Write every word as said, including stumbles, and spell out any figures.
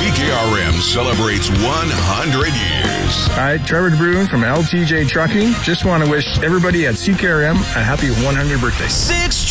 C K R M celebrates one hundred years. Hi, Trevor DeBruin from L T J Trucking. Just want to wish everybody at C K R M a happy one hundredth birthday. Six